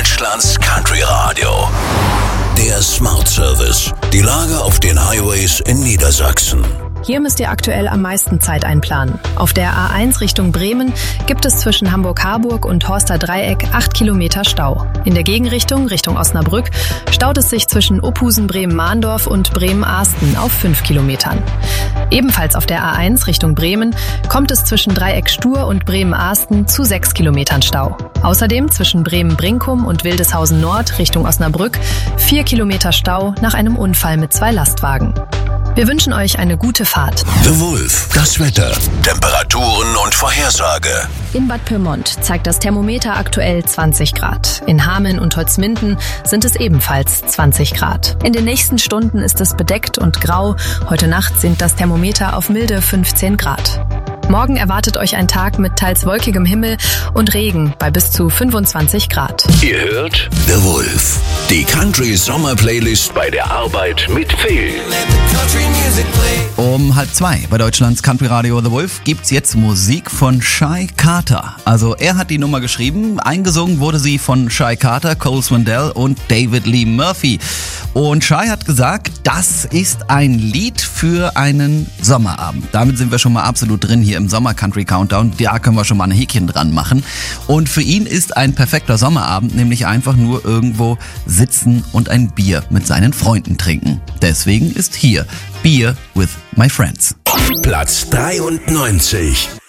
Deutschlands Country Radio. Der Smart Service. Die Lage auf den Highways in Niedersachsen. Hier müsst ihr aktuell am meisten Zeit einplanen. Auf der A1 Richtung Bremen gibt es zwischen Hamburg-Harburg und Horster Dreieck 8 Kilometer Stau. In der Gegenrichtung, Richtung Osnabrück, staut es sich zwischen Opusen-Bremen-Mahndorf und Bremen-Ahsten auf 5 Kilometern. Ebenfalls auf der A1 Richtung Bremen kommt es zwischen Dreieck Stur und Bremen-Ahsten zu 6 Kilometern Stau. Außerdem zwischen Bremen-Brinkum und Wildeshausen Nord Richtung Osnabrück 4 Kilometer Stau nach einem Unfall mit 2 Lastwagen. Wir wünschen euch eine gute Fahrt. The Wolf, das Wetter, Temperaturen und Vorhersage. In Bad Pyrmont zeigt das Thermometer aktuell 20 Grad. In Hameln und Holzminden sind es ebenfalls 20 Grad. In den nächsten Stunden ist es bedeckt und grau. Heute Nacht sinkt das Thermometer auf milde 15 Grad. Morgen erwartet euch ein Tag mit teils wolkigem Himmel und Regen bei bis zu 25 Grad. Ihr hört The Wolf, die Country Sommer Playlist bei der Arbeit mit Phil. Um 1:30 bei Deutschlands Country Radio The Wolf gibt's jetzt Musik von Shy Carter. Also er hat die Nummer geschrieben, eingesungen wurde sie von Shy Carter, Cole Swindell und David Lee Murphy. Und Shy hat gesagt, das ist ein Lied für einen Sommerabend. Damit sind wir schon mal absolut drin hier im Sommer Country Countdown. Da können wir schon mal ein Häkchen dran machen. Und für ihn ist ein perfekter Sommerabend nämlich einfach nur irgendwo sitzen und ein Bier mit seinen Freunden trinken. Deswegen ist hier Beer with My Friends. Platz 93.